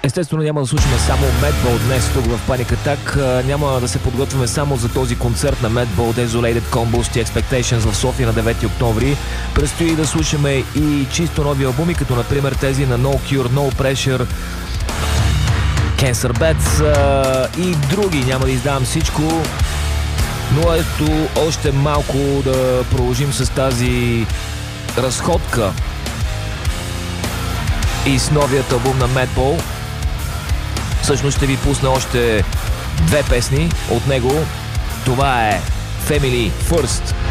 Естествено няма да слушаме само Madball днес тук в Panic Attack. Няма да се подготвяме само за този концерт на Madball Desolated Combusti Expectations в София на 9 октомври. Предстои да слушаме и чисто нови албуми, като например тези на No Cure, No Pressure, Cancer Bats и други. Няма да издавам всичко, но ето още малко да продължим с тази разходка и с новият албум на Madball. Всъщност ще ви пусна още две песни от него. Това е Family First.